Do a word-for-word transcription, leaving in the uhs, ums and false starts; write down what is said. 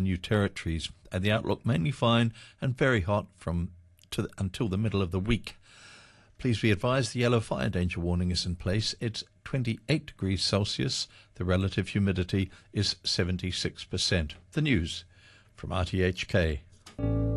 New Territories, and the outlook mainly fine and very hot from to the, until the middle of the week. Please be advised the yellow fire danger warning is in place. It's twenty-eight degrees Celsius. The relative humidity is seventy-six percent. The news from R T H K.